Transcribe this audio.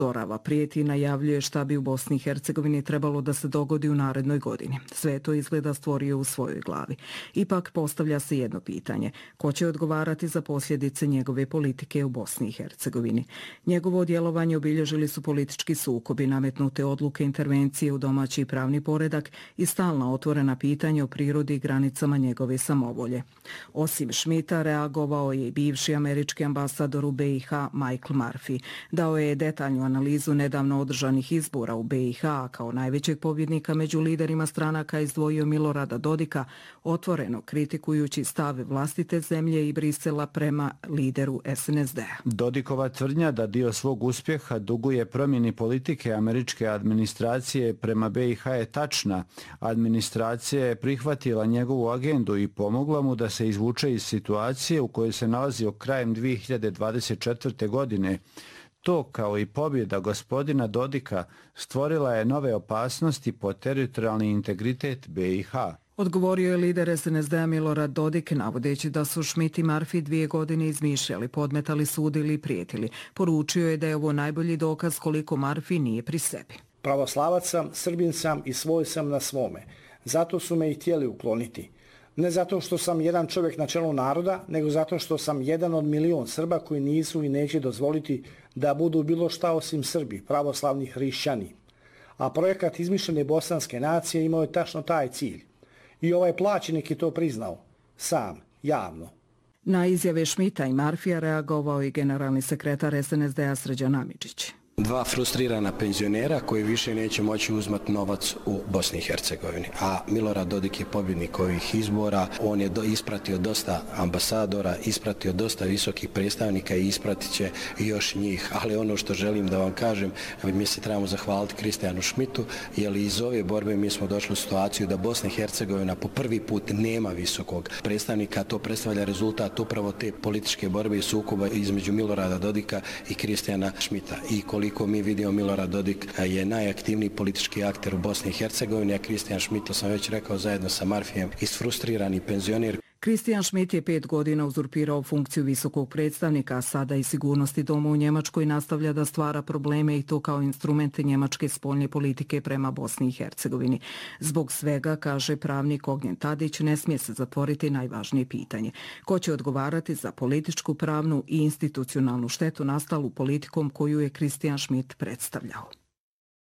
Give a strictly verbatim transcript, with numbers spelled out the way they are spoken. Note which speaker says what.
Speaker 1: Zorava prijeti i najavljuje šta bi u Bosni i Hercegovini trebalo da se dogodi u narednoj godini. Sve to izgleda stvorio u svojoj glavi. Ipak postavlja se jedno pitanje. Ko će odgovarati za posljedice njegove politike u Bosni i Hercegovini? Njegovo djelovanje obilježili su politički sukobi, nametnute odluke, intervencije u domaći pravni poredak i stalna otvorena pitanja o prirodi i granicama njegove samovolje. Osim Schmidta, reagovao je i bivši američki ambasador u be i ha Michael Murphy. Dao je detaljnu analizu nedavno održanih izbora u be i ha, kao najvećeg pobjednika među liderima stranaka izdvojio Milorada Dodika, otvoreno kritikujući stave vlastite zemlje i Brisela prema lideru es en es de-a.
Speaker 2: Dodikova tvrdnja da dio svog uspjeha duguje promjeni politike američke administracije prema be i ha je tačna. Administracija je prihvatila njegovu agendu i pomogla mu da se izvuče iz situacije u kojoj se nalazio krajem dvije hiljade dvadeset četvrte. godine. To, kao i pobjeda gospodina Dodika, stvorila je nove opasnosti po teritorijalni integritet be i ha.
Speaker 1: Odgovorio je lider es en es de-a Milorad Dodik, navodeći da su Schmidt i Murphy dvije godine izmišljali, podmetali, sudili i prijetili. Poručio je da je ovo najbolji dokaz koliko Murphy nije pri sebi.
Speaker 3: Pravoslavac sam, Srbin sam i svoj sam na svome. Zato su me i htjeli ukloniti. Ne zato što sam jedan čovjek na čelu naroda, nego zato što sam jedan od milion Srba koji nisu i neće dozvoliti da budu bilo šta osim Srbi, pravoslavni hrišćani. A projekat izmišljene bosanske nacije imao je tačno taj cilj. I ovaj plaćenik je to priznao, sam, javno.
Speaker 1: Na izjave Schmidta i Murphyja reagovao i generalni sekretar es en es de-a Srđan Amidžić.
Speaker 4: Dva frustrirana penzionera koji više neće moći uzmati novac u Bosni i Hercegovini. A Milorad Dodik je pobjednik ovih izbora. On je do, ispratio dosta ambasadora, ispratio dosta visokih predstavnika i ispratit će još njih. Ali ono što želim da vam kažem, mi se trebamo zahvaliti Kristijanu Schmidtu, jer iz ove borbe mi smo došli u situaciju da Bosna i Hercegovina po prvi put nema visokog predstavnika. To predstavlja rezultat upravo te političke borbe i sukoba između Milorada Dodika i Kristijana Schmidta. I koliko mi vidimo, Milorad Dodik je najaktivniji politički akter u Bosni i Hercegovini, a Kristijan Schmidt, to sam već rekao, zajedno sa Murphyjem, isfrustrirani penzioner.
Speaker 1: Kristijan Schmidt je pet godina uzurpirao funkciju visokog predstavnika, a sada i sigurnosti doma u Njemačkoj nastavlja da stvara probleme i to kao instrumente njemačke spoljne politike prema Bosni i Hercegovini. Zbog svega, kaže pravnik Ognjen Tadić, ne smije se zatvoriti najvažnije pitanje. Ko će odgovarati za političku, pravnu i institucionalnu štetu nastalu politikom koju je Kristijan Schmidt predstavljao?